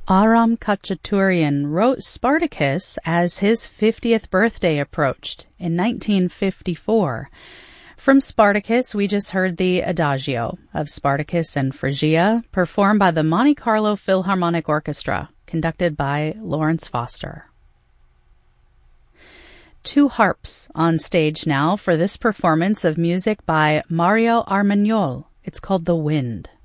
Aram Khachaturian wrote Spartacus as his 50th birthday approached in 1954. From Spartacus, we just heard the Adagio of Spartacus and Phrygia, performed by the Monte Carlo Philharmonic Orchestra, conducted by Lawrence Foster. Two harps on stage now for this performance of music by Mario Armagnol. It's called The Wind.